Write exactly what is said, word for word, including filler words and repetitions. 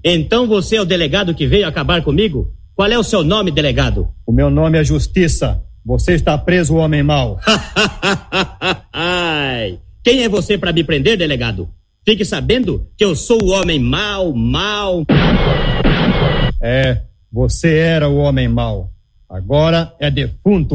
Então você é o delegado que veio acabar comigo? Qual é o seu nome, delegado? O meu nome é Justiça. Você está preso, homem mau. Quem é você para me prender, delegado? Fique sabendo que eu sou o homem mau, mau. É, você era o homem mau. Agora é defunto.